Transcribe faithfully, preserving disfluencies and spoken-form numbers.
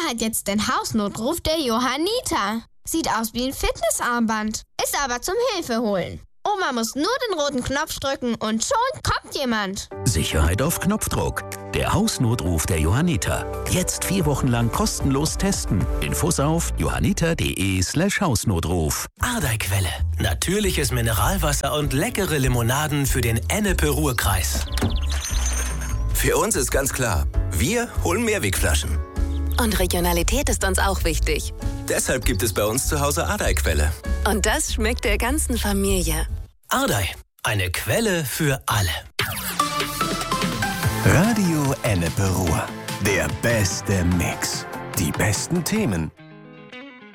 hat jetzt den Hausnotruf der Johanniter. Sieht aus wie ein Fitnessarmband, ist aber zum Hilfeholen. Oma muss nur den roten Knopf drücken und schon kommt jemand. Sicherheit auf Knopfdruck. Der Hausnotruf der Johanniter. Jetzt vier Wochen lang kostenlos testen. Infos auf johanniter.de slash Hausnotruf. Ardeiquelle. Natürliches Mineralwasser und leckere Limonaden für den Ennepe-Ruhr-Kreis. Für uns ist ganz klar, wir holen Mehrwegflaschen. Und Regionalität ist uns auch wichtig. Deshalb gibt es bei uns zu Hause Ardeiquelle. Und das schmeckt der ganzen Familie. Ardei, eine Quelle für alle. Radio Ennepe Ruhr. Der beste Mix. Die besten Themen,